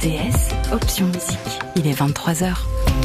RTS, option musique. Il est 23h.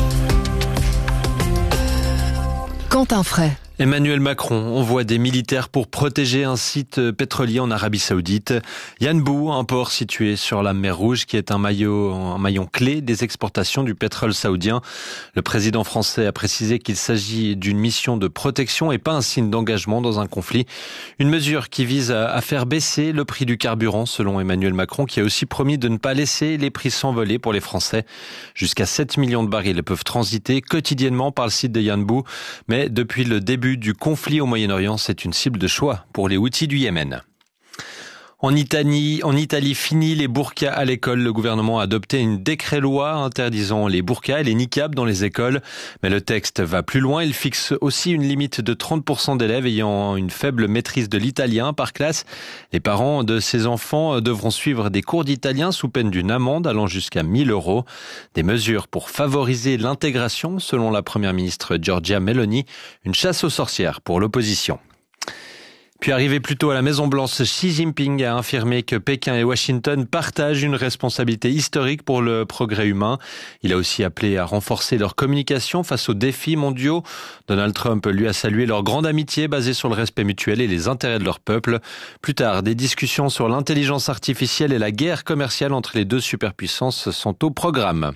Quentin Fray. Emmanuel Macron envoie des militaires pour protéger un site pétrolier en Arabie Saoudite. Yanbu, un port situé sur la mer Rouge qui est un maillon clé des exportations du pétrole saoudien. Le président français a précisé qu'il s'agit d'une mission de protection et pas un signe d'engagement dans un conflit. Une mesure qui vise à faire baisser le prix du carburant selon Emmanuel Macron, qui a aussi promis de ne pas laisser les prix s'envoler pour les Français. Jusqu'à 7 millions de barils peuvent transiter quotidiennement par le site de Yanbu, mais depuis le début du conflit au Moyen-Orient, c'est une cible de choix pour les Houthis du Yémen. En Italie, fini les burqas à l'école. Le gouvernement a adopté une décret-loi interdisant les burqas et les niqabs dans les écoles. Mais le texte va plus loin. Il fixe aussi une limite de 30% d'élèves ayant une faible maîtrise de l'italien par classe. Les parents de ces enfants devront suivre des cours d'italien sous peine d'une amende allant jusqu'à 1 000 €. Des mesures pour favoriser l'intégration, selon la première ministre Giorgia Meloni. Une chasse aux sorcières pour l'opposition. Puis arrivé plus tôt à la Maison-Blanche, Xi Jinping a affirmé que Pékin et Washington partagent une responsabilité historique pour le progrès humain. Il a aussi appelé à renforcer leur communication face aux défis mondiaux. Donald Trump lui a salué leur grande amitié basée sur le respect mutuel et les intérêts de leur peuple. Plus tard, des discussions sur l'intelligence artificielle et la guerre commerciale entre les deux superpuissances sont au programme.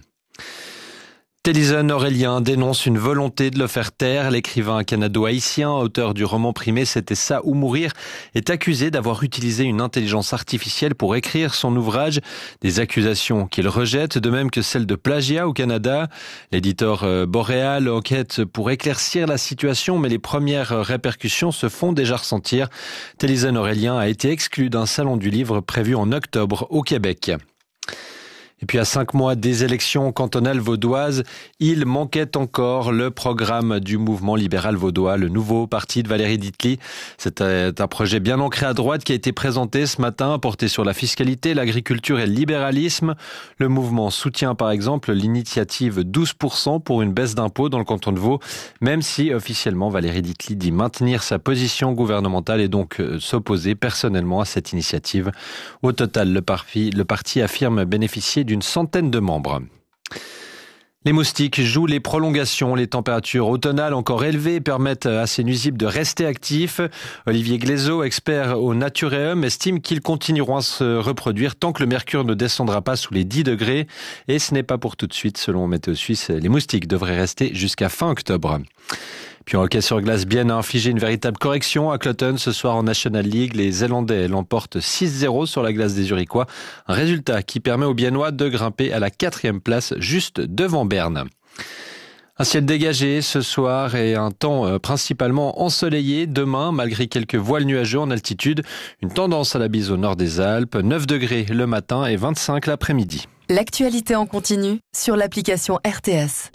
Téléson Aurélien dénonce une volonté de le faire taire. L'écrivain canado-haïtien, auteur du roman primé C'était ça ou mourir, est accusé d'avoir utilisé une intelligence artificielle pour écrire son ouvrage. Des accusations qu'il rejette, de même que celles de plagiat au Canada. L'éditeur Boréal enquête pour éclaircir la situation, mais les premières répercussions se font déjà ressentir. Téléson Aurélien a été exclu d'un salon du livre prévu en octobre au Québec. Et puis à 5 mois des élections cantonales vaudoises, il manquait encore le programme du mouvement libéral vaudois, le nouveau parti de Valérie Ditely. C'est un projet bien ancré à droite qui a été présenté ce matin, porté sur la fiscalité, l'agriculture et le libéralisme. Le mouvement soutient par exemple l'initiative 12% pour une baisse d'impôts dans le canton de Vaud, même si officiellement Valérie Ditely dit maintenir sa position gouvernementale et donc s'opposer personnellement à cette initiative. Au total, le parti affirme bénéficier d'une centaine de membres. Les moustiques jouent les prolongations. Les températures automnales encore élevées permettent à ces nuisibles de rester actifs. Olivier Glaiseau, expert au Natureum, estime qu'ils continueront à se reproduire tant que le mercure ne descendra pas sous les 10 degrés. Et ce n'est pas pour tout de suite. Selon Météo Suisse, les moustiques devraient rester jusqu'à fin octobre. Puis en hockey sur glace, Bienne a infligé une véritable correction à Cloton ce soir en National League. Les Zélandais l'emportent 6-0 sur la glace des Uriquois. Un résultat qui permet aux Biennois de grimper à la 4e place, juste devant Berne. Un ciel dégagé ce soir et un temps principalement ensoleillé. Demain, malgré quelques voiles nuageux en altitude, une tendance à la bise au nord des Alpes. 9 degrés le matin et 25 l'après-midi. L'actualité en continu sur l'application RTS.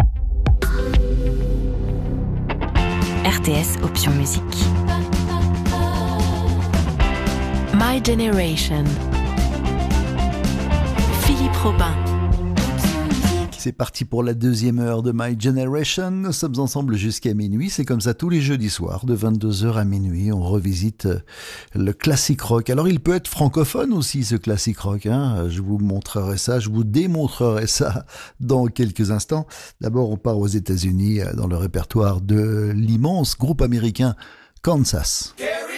RTS, option musique. My Generation. Philippe Robin. C'est parti pour la 2e heure de My Generation. Nous sommes ensemble jusqu'à minuit. C'est comme ça tous les jeudis soirs, de 22h à minuit. On revisite le classique rock. Alors, il peut être francophone aussi, ce classique rock. Je vous montrerai ça, je vous démontrerai ça dans quelques instants. D'abord, on part aux États-Unis dans le répertoire de l'immense groupe américain Kansas.